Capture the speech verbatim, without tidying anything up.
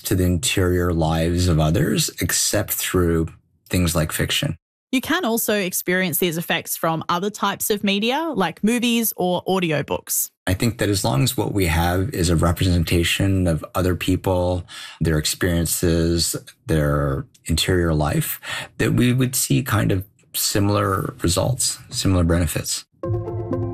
to the interior lives of others except through things like fiction. You can also experience these effects from other types of media, like movies or audiobooks. I think that as long as what we have is a representation of other people, their experiences, their interior life, that we would see kind of similar results, similar benefits.